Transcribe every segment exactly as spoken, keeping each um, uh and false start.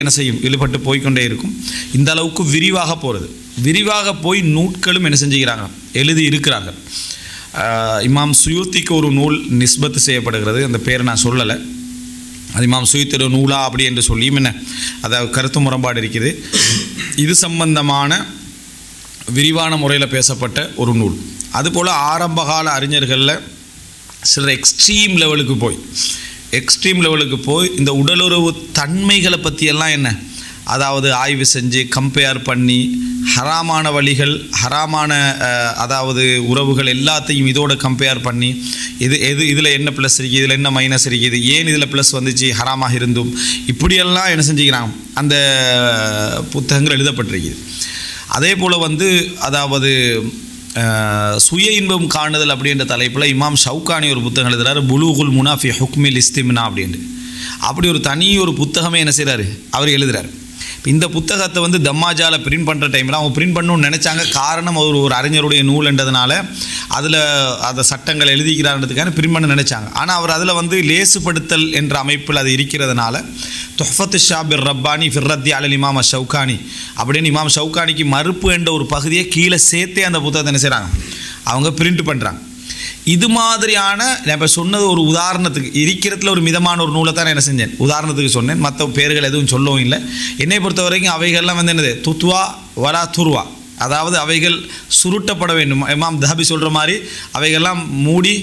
என்ன செய்யும் ஈடுபட்டு போய்கொண்டே இருக்கும். இந்த அளவுக்கு விரிவாக போகிறது. விரிவாக போய் நூட்களும் என்ன செஞ்சுக்கிறாங்க, எழுதி இருக்கிறார்கள். இமாம் சுயூத்திக்கு ஒரு நூல் நிஸ்பத்து செய்யப்படுகிறது. அந்த பேரை நான் சொல்லலை. அது இமாம் சுயூத்திர நூலா அப்படி என்று சொல்லியும் என்ன அதாவது கருத்து முரண்பாடு இருக்குது. இது சம்பந்தமான விரிவான முறையில் பேசப்பட்ட ஒரு நூல். அதுபோல் ஆரம்பகால அறிஞர்களில் சிலர் எக்ஸ்ட்ரீம் லெவலுக்கு போய் எக்ஸ்ட்ரீம் லெவலுக்கு போய் இந்த உடலுறவு தன்மைகளை பற்றியெல்லாம் என்ன அதாவது ஆய்வு செஞ்சு கம்பேர் பண்ணி ஹராமான வழிகள் ஹராமான அதாவது உறவுகள் எல்லாத்தையும் இதோட கம்பேர் பண்ணி இது எது இதில் என்ன ப்ளஸ் இருக்குது, இதில் என்ன மைனஸ் இருக்குது, ஏன் இதில் ப்ளஸ் வந்துச்சு ஹராமாக இருந்தும், இப்படியெல்லாம் என்ன செஞ்சுக்கிறாங்க அந்த புத்தகங்கள் எழுதப்பட்டிருக்குது. அதே போல் வந்து அதாவது சுய இன்பம் காணுதல் அப்படின்ற தலைப்பில் இமாம் ஷவுகானி ஒரு புத்தகம் எழுதுகிறார், புலூகுல் முனாஃபி ஹுக்மில் இஸ்திமினா அப்படின்ட்டு. அப்படி ஒரு தனி ஒரு புத்தகமே என்ன செய்கிறாரு அவர் எழுதுகிறார். இந்த புத்தகத்தை வந்து தம்மாஜால பிரிண்ட் பண்ணுற டைமில் அவங்க பிரிண்ட் பண்ணணும்னு நினச்சாங்க. காரணம் அவர் ஒரு அறிஞருடைய நூல்ன்றதுனால அதில் அந்த சட்டங்கள் எழுதிக்கிறான்றதுக்கான பிரிண்ட் பண்ண நினச்சாங்க. ஆனால் அவர் அதில் வந்து லேசுப்படுத்தல் என்ற அமைப்பில் அது இருக்கிறதுனால துஹ்ஃபத்து ஷாபிர் ரப்பானி ஃபிர்ரத்தி அலல் இமாம் ஷவுகானி அப்படின்னு இமாம் ஷவுகானிக்கு மறுப்பு என்ற ஒரு பகுதியை கீழே சேர்த்தே அந்த புத்தகத்தை என்ன செய்கிறாங்க அவங்க பிரிண்ட் பண்ணுறாங்க. இது மாதிரியான நான் இப்போ சொன்னது ஒரு உதாரணத்துக்கு இருக்கிறதுல ஒரு மிதமான ஒரு நூலை தான் நான் என்ன செஞ்சேன் உதாரணத்துக்கு சொன்னேன். மற்ற பேர்கள் எதுவும் சொல்லவும் இல்லை. என்னை பொறுத்த வரைக்கும் அவைகள்லாம் வந்து என்னது துத்வா வரா துருவா, அதாவது அவைகள் சுருட்டப்பட வேண்டும். இமாம் தஹபி சொல்கிற மாதிரி அவைகள்லாம் மூடி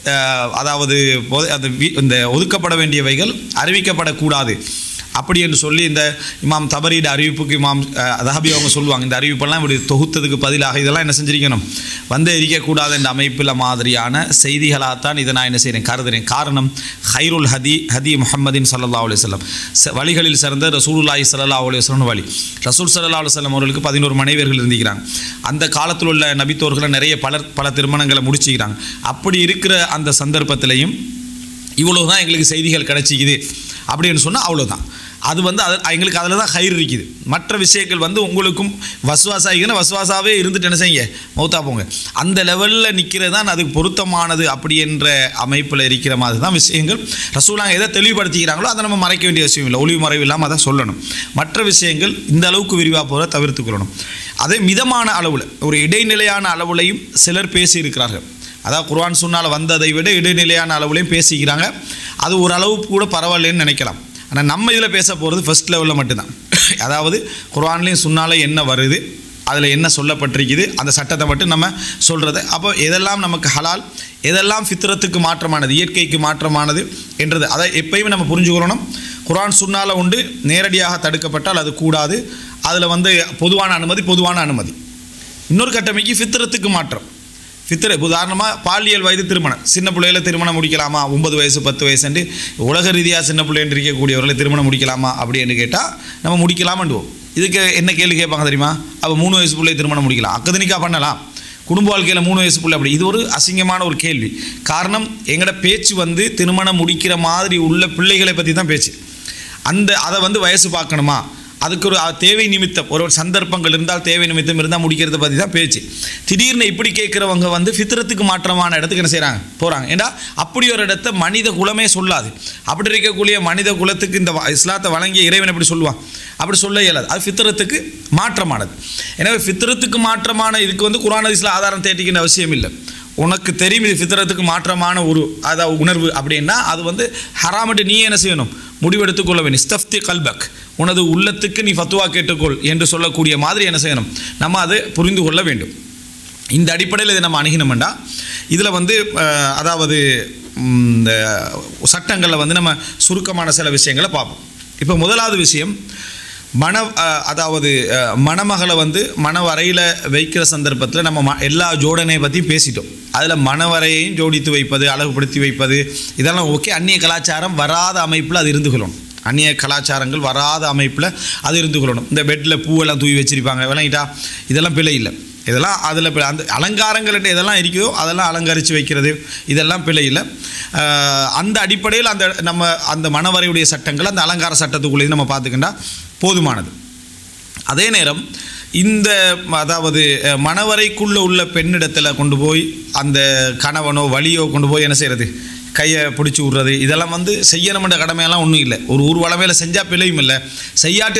அதாவது அந்த இந்த ஒதுக்கப்பட வேண்டியவைகள் அறிவிக்கப்படக்கூடாது அப்படி என்று சொல்லி இந்த இமாம் தபரியோட அறிவிப்புக்கு இமாம் தஹபி அவங்க சொல்லுவாங்க, இந்த அறிவிப்பெல்லாம் இப்படி தொகுத்ததுக்கு பதிலாக இதெல்லாம் என்ன செஞ்சிருக்கணும் வந்து இருக்கக்கூடாது என்ற அமைப்பில் மாதிரியான செய்திகளாகத்தான் இதை நான் என்ன செய்கிறேன் கருதுகிறேன். காரணம் ஹைருல் ஹதி ஹதி முஹம்மதின் ஸல்லல்லாஹு அலைஹி வஸல்லம் வழிகளில் சிறந்த ரசூலுல்லாஹி ஸல்லல்லாஹு அலைஹி வஸல்லம் வழி. ரசூல் ஸல்லல்லாஹு அலைஹி வஸல்லம் அவர்களுக்கு பதினோரு மனைவியர்கள் இருந்திருக்கிறாங்க. அந்த காலத்தில் உள்ள நபித்தோர்களை நிறைய பலர் பல திருமணங்களை முடிச்சுக்கிறாங்க. அப்படி இருக்கிற அந்த சந்தர்ப்பத்திலையும் இவ்வளோதான் எங்களுக்கு செய்திகள் கிடைச்சிக்குது அப்படின்னு சொன்னால் அவ்வளோதான். அது வந்து அது எங்களுக்கு அதில் தான் ஹைர் இருக்குது. மற்ற விஷயங்கள் வந்து உங்களுக்கும் வசுவாசாகினா வசுவாசாவே இருந்துட்டு என்ன செய்யுங்க மௌத்தா போங்க. அந்த லெவலில் நிற்கிறது தான் அதுக்கு பொருத்தமானது அப்படி என்ற அமைப்பில் இருக்கிற மாதிரி தான் விஷயங்கள். ரசூலாங்க எதை தெளிவுபடுத்திக்கிறாங்களோ அதை நம்ம மறைக்க வேண்டிய விஷயம் இல்லை. ஒளிவு மறைவு இல்லாமல் அதை சொல்லணும். மற்ற விஷயங்கள் இந்த அளவுக்கு விரிவாக போகிற தவிர்த்து கொள்ளணும். அதே மிதமான அளவில் ஒரு இடைநிலையான அளவுலையும் சிலர் பேசியிருக்கிறார்கள். அதாவது குர்ஆன் சுன்னால வந்ததை விட இடைநிலையான அளவுலையும் பேசிக்கிறாங்க. அது ஓரளவு கூட பரவாயில்லைன்னு நினைக்கலாம். ஆனால் நம்ம இதில் பேச போகிறது ஃபஸ்ட் லெவலில் மட்டும்தான். அதாவது குர்ஆன்லேயும் சுன்னால என்ன வருது, அதில் என்ன சொல்லப்பட்டிருக்குது, அந்த சட்டத்தை மட்டும் நம்ம சொல்கிறது. அப்போ எதெல்லாம் நமக்கு ஹலால், எதெல்லாம் ஃபித்ரத்துக்கு மாற்றமானது, இயற்கைக்கு மாற்றமானது என்றது அதை எப்பயுமே நம்ம புரிஞ்சுக்கணும். குர்ஆன் சுன்னால உண்டு நேரடியாக தடுக்கப்பட்டால் அது கூடாது. அதில் வந்து பொதுவான அனுமதி பொதுவான அனுமதி. இன்னொரு கட்டமைக்கு ஃபித்ரத்துக்கு மாற்றம். ஃபித்ர உதாரணமாக பாலியல் வயது திருமணம், சின்ன பிள்ளைகளை திருமணம் முடிக்கலாமா, ஒன்பது வயசு பத்து வயசுண்டு உலக ரீதியாக சின்ன பிள்ளைன்னு இருக்கக்கூடியவர்களை திருமணம் முடிக்கலாமா அப்படின்னு கேட்டால் நம்ம முடிக்கலாமாண்டுவோம். இதுக்கு என்ன கேள்வி கேட்பாங்க தெரியுமா, அப்போ மூணு வயசு பிள்ளை திருமணம் முடிக்கலாம், அக்கதனிக்கா பண்ணலாம், குடும்ப வாழ்க்கையில் மூணு வயசு பிள்ளை அப்படி. இது ஒரு அசிங்கமான ஒரு கேள்வி. காரணம் எங்களோட பேச்சு வந்து திருமணம் முடிக்கிற மாதிரி உள்ள பிள்ளைகளை பற்றி தான் பேச்சு. அந்த அதை வந்து வயசு பார்க்கணுமா, அதுக்கு ஒரு தேவை நிமித்தம் ஒரு சந்தர்ப்பங்கள் இருந்தால் தேவை நிமித்தம் இருந்தால் முடிக்கிறத பற்றி தான் பேச்சு. திடீர்னு இப்படி கேட்குறவங்க வந்து ஃபித்ரத்துக்கு மாற்றமான இடத்துக்கு என்ன செய்கிறாங்க போகிறாங்க. ஏன்னா அப்படி ஒரு இடத்த மனித குலமே சொல்லாது. அப்படி இருக்கக்கூடிய மனித குலத்துக்கு இந்த இஸ்லாத்தை வழங்கிய இறைவன் எப்படி சொல்லுவான், அப்படி சொல்ல இயலாது. அது ஃபித்ரத்துக்கு மாற்றமானது. எனவே ஃபித்ரத்துக்கு மாற்றமான இதுக்கு வந்து குர்ஆன் ஹதீஸ்ல ஆதாரம் தேடிக்கின்ற அவசியம் இல்லை. உனக்கு தெரியும் இது ஃபித்ரத்துக்கு மாற்றமான ஒரு அதாவது உணர்வு அப்படின்னா அது வந்து ஹராமட்டு நீ என்ன செய்யணும் முடிவெடுத்துக்கொள்ள வேண்டும். இஸ்தஃப்தி கல்பக், உனது உள்ளத்துக்கு நீ ஃபத்வா கேட்டுக்கொள் என்று சொல்லக்கூடிய மாதிரி என்ன செய்யணும் நம்ம அதை புரிந்து கொள்ள வேண்டும். இந்த அடிப்படையில் இதை நம்ம அணுகினோம்னா இதில் வந்து அதாவது இந்த சட்டங்களில் வந்து நம்ம சுருக்கமான சில விஷயங்களை பார்ப்போம். இப்போ முதலாவது விஷயம் மண அதாவது மணமகளை வந்து மணவரையில் வைக்கிற சந்தர்ப்பத்தில் நம்ம ம எல்லா ஜோடனையை பற்றி பேசிட்டோம். அதில் மணவரையையும் ஜோடித்து வைப்பது அழகுபடுத்தி வைப்பது இதெல்லாம் ஓகே. அந்நிய கலாச்சாரம் வராத அமைப்பில் அது இருந்து கொள்ளணும். அந்நிய கலாச்சாரங்கள் வராத அமைப்பில் அது இருந்து கொள்ளணும். இந்த பெட்டில் பூவெல்லாம் தூவி வச்சுருப்பாங்க விளங்கிட்டா, இதெல்லாம் பிழை இல்லை. இதெல்லாம் அதில் அந்த அலங்காரங்கள்ட்ட எதெல்லாம் இருக்குதோ அதெல்லாம் அலங்கரித்து வைக்கிறது இதெல்லாம் பிழை இல்லை. அந்த அடிப்படையில் அந்த நம்ம அந்த மணவரையுடைய சட்டங்கள் அந்த அலங்கார சட்டத்துக்குள்ளேயும் நம்ம பார்த்துக்கிட்டா போதுமானது. அதே நேரம் இந்த அதாவது மணவரைக்குள்ளே உள்ள பெண்ணிடத்தில் கொண்டு போய் அந்த கணவனோ வலியோ கொண்டு போய் என்ன செய்கிறது கையை பிடிச்சி விட்றது இதெல்லாம் வந்து செய்யணுமென்ற கடமையெல்லாம் ஒன்றும் இல்லை. ஒரு ஊர்வலமையில் செஞ்சால் பிழையும் இல்லை, செய்யாட்டி